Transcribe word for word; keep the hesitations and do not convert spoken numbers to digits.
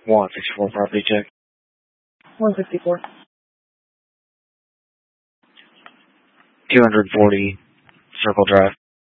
one sixty-four property check. one sixty-four. two forty Circle Drive.